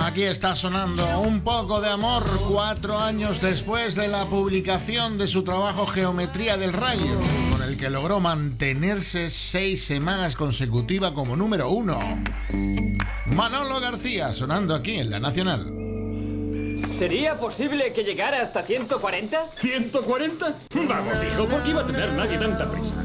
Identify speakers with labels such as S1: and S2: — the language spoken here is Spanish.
S1: Aquí está sonando Un poco de amor 4 años después de la publicación de su trabajo Geometría del Rayo, con el que logró mantenerse 6 semanas consecutivas como número 1. Manolo García sonando aquí en La Nacional.
S2: ¿Sería posible que llegara hasta 140?
S3: ¿140? Vamos, hijo, ¿por qué iba a tener nadie tanta prisa?